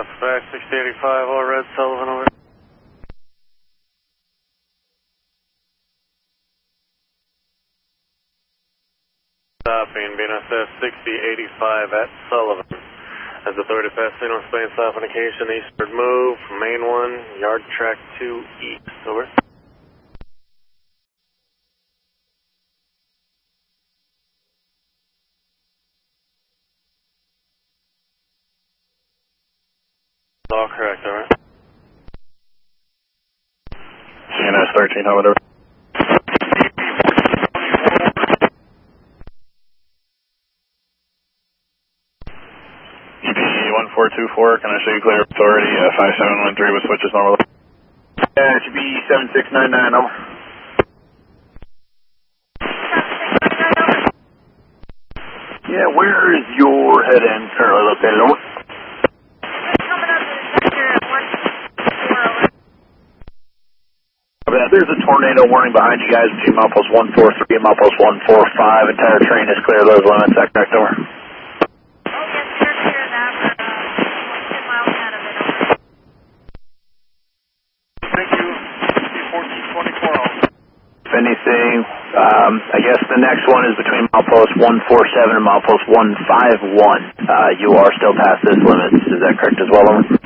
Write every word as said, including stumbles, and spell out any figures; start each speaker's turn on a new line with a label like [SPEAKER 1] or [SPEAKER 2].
[SPEAKER 1] Suspect sixty eighty-five, all red, Sullivan over. Stopping, B N S S sixty eighty-five at Sullivan. As authority pass signal explain stop indication, eastward move from main one, yard track two east. Over. All correct, over.
[SPEAKER 2] C N S thirteen, over. one four two four, can I show you clear authority, uh, five seven one three with switches normal? Yeah, it should be seven six nine nine, over. Yeah, where is your head end currently located, over? There's a tornado warning behind you guys between milepost one four three and milepost one four five. Entire train is clear of those limits, is that correct, over? If anything, um, I guess the next one is between milepost one four seven and milepost one five one. Uh, you are still past this limit. Is that correct as well, over?